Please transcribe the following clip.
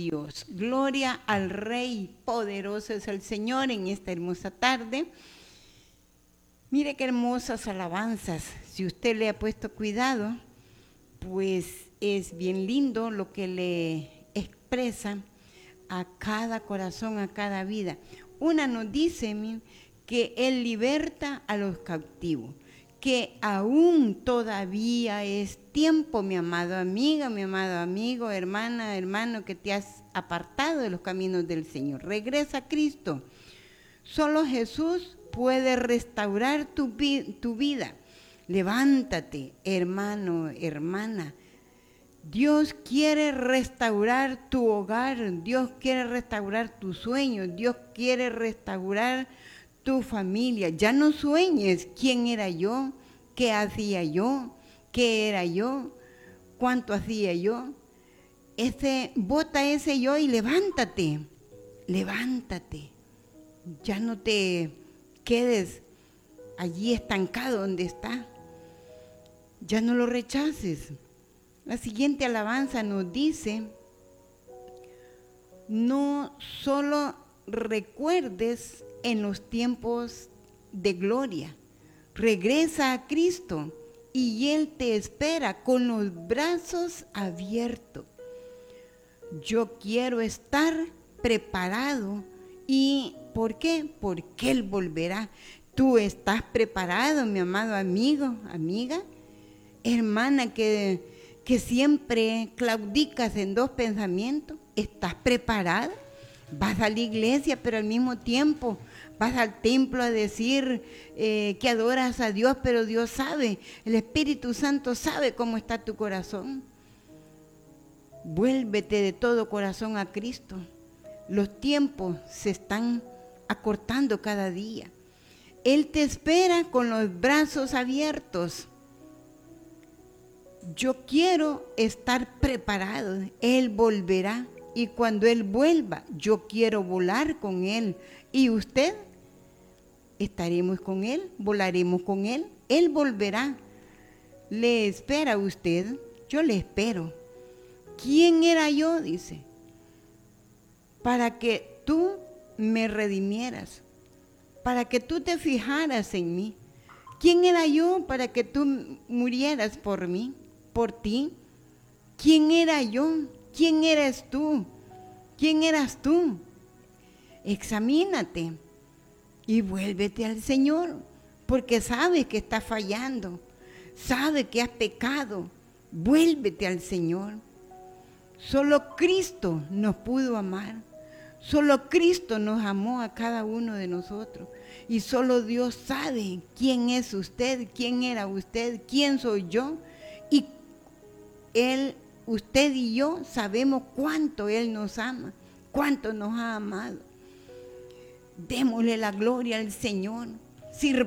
Dios, gloria al Rey, poderoso es el Señor en esta hermosa tarde. Mire qué hermosas alabanzas, si usted le ha puesto cuidado, pues es bien lindo lo que le expresa a cada corazón, a cada vida. Una nos dice que Él liberta a los cautivos, que aún todavía es tiempo, mi amado amiga, mi amado amigo, hermana, hermano, que te has apartado de los caminos del Señor. Regresa a Cristo. Solo Jesús puede restaurar tu vida. Levántate, hermano, hermana. Dios quiere restaurar tu hogar, Dios quiere restaurar tus sueños, Dios quiere restaurar tu familia. Ya no sueñes quién era yo, qué hacía yo, qué era yo, cuánto hacía yo. Bota ese yo y levántate, levántate. Ya no te quedes allí estancado donde está. Ya no lo rechaces. La siguiente alabanza nos dice: no solo recuerdes en los tiempos de gloria, regresa a Cristo y Él te espera con los brazos abiertos. Yo quiero estar preparado. ¿Y por qué? Porque Él volverá. ¿Tú estás preparado, mi amado amigo, amiga, hermana, que siempre claudicas en dos pensamientos? ¿Estás preparada? Vas a la iglesia, pero al mismo tiempo vas al templo a decir que adoras a Dios, pero Dios sabe, el Espíritu Santo sabe cómo está tu corazón. Vuélvete de todo corazón a Cristo. Los tiempos se están acortando cada día. Él te espera con los brazos abiertos. Yo quiero estar preparado. Él volverá. Y cuando Él vuelva, yo quiero volar con Él. ¿Y usted? ¿Estaremos con Él? ¿Volaremos con Él? Él volverá. ¿Le espera usted? Yo le espero. ¿Quién era yo? Dice. Para que tú me redimieras. Para que tú te fijaras en mí. ¿Quién era yo para que tú murieras por mí? Por ti. ¿Quién era yo? ¿Quién eres tú? ¿Quién eras tú? Examínate y vuélvete al Señor, porque sabes que estás fallando, sabes que has pecado. Vuélvete al Señor. Solo Cristo nos pudo amar. Solo Cristo nos amó a cada uno de nosotros. Y solo Dios sabe quién es usted, quién era usted, quién soy yo. Y usted y yo sabemos cuánto Él nos ama, cuánto nos ha amado. Démosle la gloria al Señor.